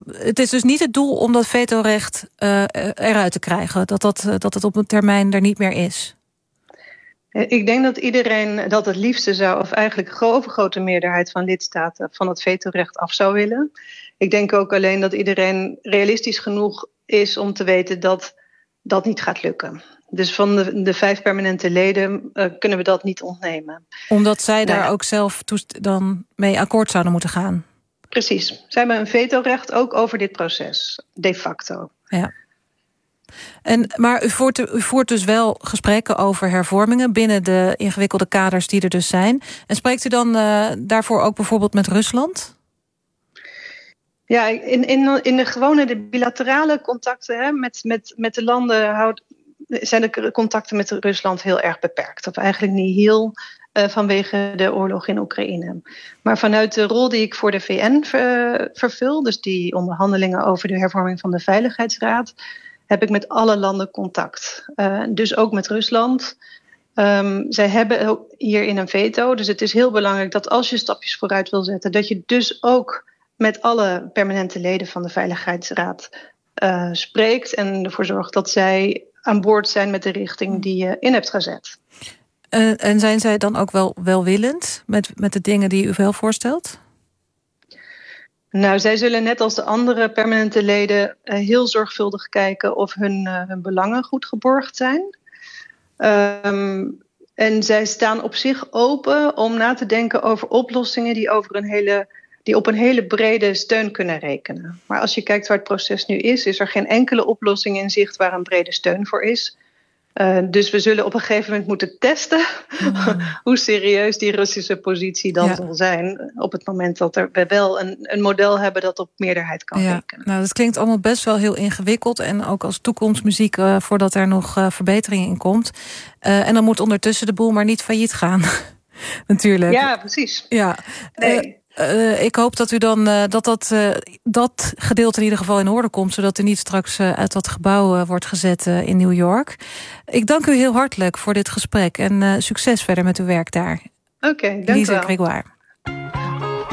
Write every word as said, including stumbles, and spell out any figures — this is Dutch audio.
het is dus niet het doel om dat vetorecht uh, eruit te krijgen. Dat, dat, uh, dat het op een termijn er niet meer is. Ik denk dat iedereen dat het liefste zou, of eigenlijk een overgrote meerderheid van lidstaten van het vetorecht af zou willen. Ik denk ook alleen dat iedereen realistisch genoeg is om te weten dat dat niet gaat lukken. Dus van de, de vijf permanente leden uh, kunnen we dat niet ontnemen. Omdat zij nou, daar ook zelf toest- dan mee akkoord zouden moeten gaan. Precies. Zij hebben een vetorecht ook over dit proces, de facto. Ja. En, maar u voert, u voert dus wel gesprekken over hervormingen binnen de ingewikkelde kaders die er dus zijn. En spreekt u dan uh, daarvoor ook bijvoorbeeld met Rusland? Ja, in, in, in de gewone de bilaterale contacten hè, met, met, met de landen houd, zijn de contacten met Rusland heel erg beperkt. Of eigenlijk niet heel uh, vanwege de oorlog in Oekraïne. Maar vanuit de rol die ik voor de V N ver, vervul, dus die onderhandelingen over de hervorming van de Veiligheidsraad, heb ik met alle landen contact. Uh, dus ook met Rusland. Um, zij hebben hierin een veto. Dus het is heel belangrijk dat als je stapjes vooruit wil zetten, dat je dus ook met alle permanente leden van de Veiligheidsraad uh, spreekt en ervoor zorgt dat zij aan boord zijn met de richting die je in hebt gezet. Uh, en zijn zij dan ook wel welwillend met, met de dingen die u wel voorstelt? Nou, zij zullen net als de andere permanente leden uh, heel zorgvuldig kijken of hun, uh, hun belangen goed geborgd zijn. Um, en zij staan op zich open om na te denken over oplossingen die, over een hele, die op een hele brede steun kunnen rekenen. Maar als je kijkt waar het proces nu is, is er geen enkele oplossing in zicht waar een brede steun voor is. Uh, dus we zullen op een gegeven moment moeten testen mm. hoe serieus die Russische positie dan ja. zal zijn op het moment dat er, we wel een, een model hebben dat op meerderheid kan ja. rekenen. Nou, dat klinkt allemaal best wel heel ingewikkeld en ook als toekomstmuziek uh, voordat er nog uh, verbetering in komt. Uh, en dan moet ondertussen de boel maar niet failliet gaan. Natuurlijk. Ja, precies. Ja. Nee. Uh, Uh, ik hoop dat u dan uh, dat dat, uh, dat gedeelte in ieder geval in orde komt, zodat u niet straks uh, uit dat gebouw uh, wordt gezet uh, in New York. Ik dank u heel hartelijk voor dit gesprek en uh, succes verder met uw werk daar. Oké, okay, dank u wel. Lisa Grégoire.